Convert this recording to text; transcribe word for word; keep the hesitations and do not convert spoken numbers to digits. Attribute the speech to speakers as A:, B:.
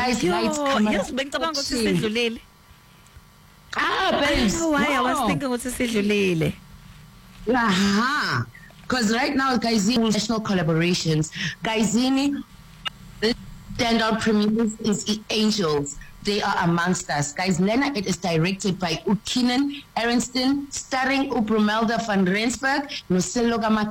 A: Guys, lights, camera.
B: Yes, bengicabanga ukuthi sidlulile.
A: Ah, babes.
B: I don't know why
A: no.
B: I was thinking ukuthi sidlulile.
A: Aha. Because right now, Guysini national collaborations. Guysini, the standout premieres is the Angels. They are amongst us. Guys, Lena, it is directed by Ukinen Arenston, starring Ubrumelda van Rensburg, Nusilo